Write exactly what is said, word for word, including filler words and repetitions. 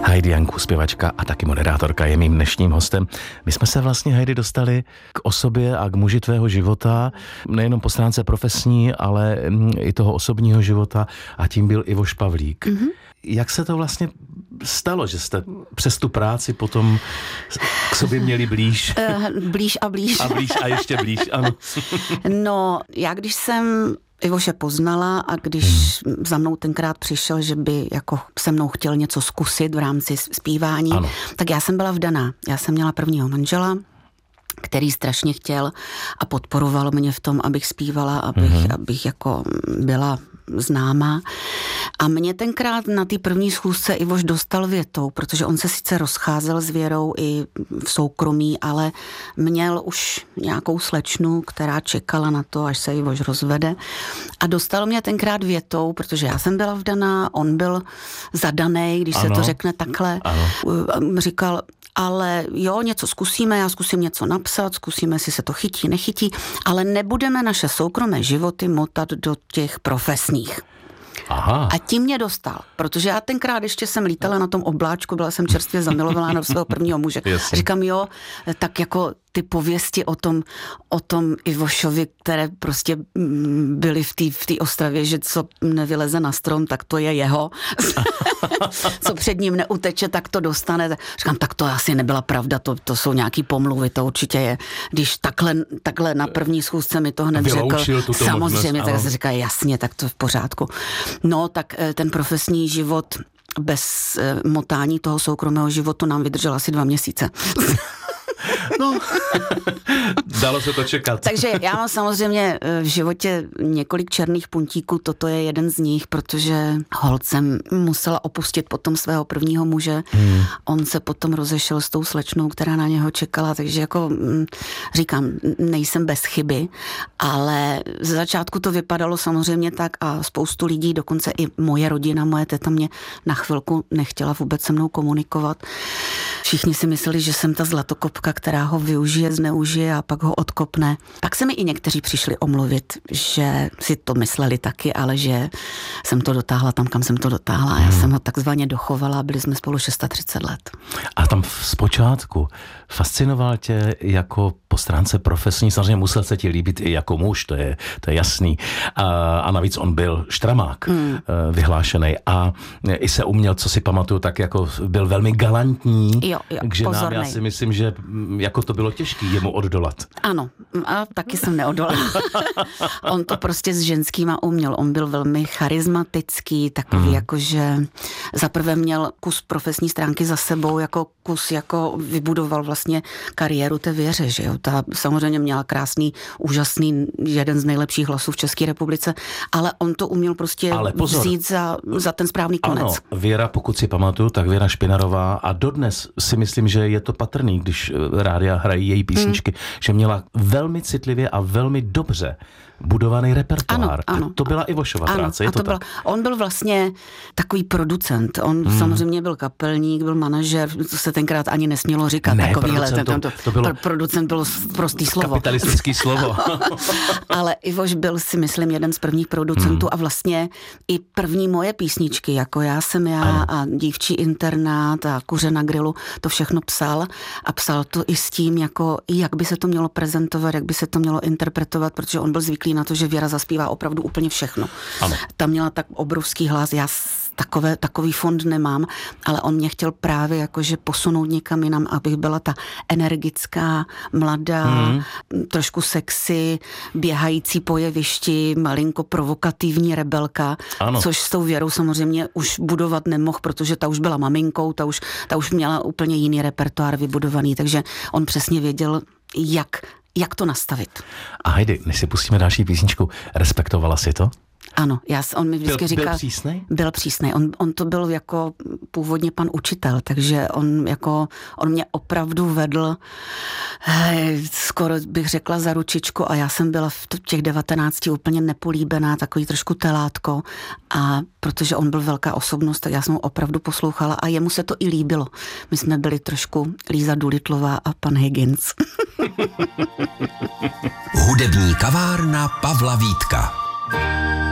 Heidi Janku, zpěvačka a taky moderátorka, je mým dnešním hostem. My jsme se vlastně, Heidi, dostali k osobě a k muži tvého života, nejenom po stránce profesní, ale i toho osobního života, a tím byl Ivoš Pavlík. Mm-hmm. Jak se to vlastně stalo, že jste přes tu práci potom k sobě měli blíž? Blíž a blíž. A blíž a ještě blíž, ano. No, já když jsem Ivoše poznala a když hmm. za mnou tenkrát přišel, že by jako se mnou chtěl něco zkusit v rámci zpívání, ano. tak já jsem byla vdaná. Já jsem měla prvního manžela, který strašně chtěl a podporoval mě v tom, abych zpívala, abych, mm-hmm. abych jako byla známá. A mě tenkrát na té první schůzce Ivoš dostal větou, protože on se sice rozcházel s Věrou i v soukromí, ale měl už nějakou slečnu, která čekala na to, až se Ivoš rozvede. A dostal mě tenkrát větou, protože já jsem byla vdaná, on byl zadanej, když ano. se to řekne takhle. Ano. Říkal, ale jo, něco zkusíme, já zkusím něco napsat, zkusíme, jestli se to chytí, nechytí, ale nebudeme naše soukromé životy motat do těch profesních. Aha. A tím mě dostal, protože já tenkrát ještě jsem lítala na tom obláčku, byla jsem čerstvě zamilovaná do svého prvního muže. Jasně. Říkám, jo, tak jako ty pověsti o tom, o tom Ivošovi, které prostě byly v té v té Ostravě, že co nevyleze na strom, tak to je jeho. Co před ním neuteče, tak to dostane. Říkám, tak to asi nebyla pravda, to, to jsou nějaký pomluvy, to určitě je. Když takhle, takhle na první schůzce mi to hned Vyloučil řekl, samozřejmě, tak se říká, jasně, tak to je v pořádku. No, tak ten profesní život bez motání toho soukromého životu nám vydržel asi dva měsíce. No, dalo se to čekat. Takže já mám samozřejmě v životě několik černých puntíků, toto je jeden z nich, protože holt jsem musela opustit potom svého prvního muže. Hmm. On se potom rozešel s tou slečnou, která na něho čekala, takže jako říkám, nejsem bez chyby, ale ze začátku to vypadalo samozřejmě tak a spoustu lidí, dokonce i moje rodina, moje teta mě na chvilku nechtěla vůbec se mnou komunikovat. Všichni si mysleli, že jsem ta zlatokopka, která ho využije, zneužije a pak ho odkopne. Pak se mi i někteří přišli omluvit, že si to mysleli taky, ale že jsem to dotáhla tam, kam jsem to dotáhla. Hmm. Já jsem ho takzvaně dochovala, byli jsme spolu třicet šest let. A tam zpočátku fascinoval tě jako po stránce profesní, samozřejmě musel se ti líbit i jako muž, to je, to je jasný. A, a navíc on byl štramák, hmm. vyhlášený a i se uměl, co si pamatuju, tak jako byl velmi galantní jo, jo, k ženám. pozornej. Já si myslím, že jako to bylo těžké jemu oddolat. Ano, a taky jsem neodolala. On to prostě s ženskýma uměl. On byl velmi charismatický, takový hmm. jako, že zaprvé měl kus profesní stránky za sebou, jako kus jako vybudoval vlastně kariéru té Věře, že jo. Ta samozřejmě měla krásný, úžasný, jeden z nejlepších hlasů v České republice, ale on to uměl prostě vzít za, za ten správný konec. Ano, Věra, pokud si pamatuju, tak Věra Špinarová a dodnes si myslím, že je to patrný, když rádia hrají její písničky, hmm. že měla velmi citlivě a velmi dobře budovaný repertoár. Ano, ano. To byla Ivošova ano, práce, je to, to byla, tak? On byl vlastně takový producent. On hmm. samozřejmě byl kapelník, byl manažer, to se tenkrát ani nesmělo říkat. Ne, takovýhle, ten, to, to, to bylo producent bylo prostý slovo. Kapitalistický slovo. Ale Ivoš byl, si myslím, jeden z prvních producentů hmm. a vlastně i první moje písničky, jako Já jsem já ano. a Dívčí internát a Kuře na grilu, to všechno psal a psal to i s tím, jako jak by se to mělo prezentovat, jak by se to mělo interpretovat, protože on byl zvyklý na to, že Věra zaspívá opravdu úplně všechno. Ano. Tam měla tak obrovský hlas, já takové, takový fond nemám, ale on mě chtěl právě jakože posunout někam jinam, abych byla ta energická, mladá, mm. trošku sexy, běhající po jevišti, malinko provokativní rebelka, ano. což s tou Věrou samozřejmě už budovat nemohl, protože ta už byla maminkou, ta už, ta už měla úplně jiný repertoár vybudovaný, takže on přesně věděl, jak Jak to nastavit? A Heidi, než si pustíme další písničku, respektovala si to? Ano, já, on mi vždycky byl, říkal... Byl přísnej? Byl přísnej. On, on to byl jako původně pan učitel, takže on jako, on mě opravdu vedl, hej, skoro bych řekla za ručičku a já jsem byla v těch devatenácti úplně nepolíbená, takový trošku telátko a protože on byl velká osobnost, tak já jsem ho opravdu poslouchala a jemu se to i líbilo. My jsme byli trošku Líza Doolitlová a pan Higgins. Hudební kavárna Pavla Vítka.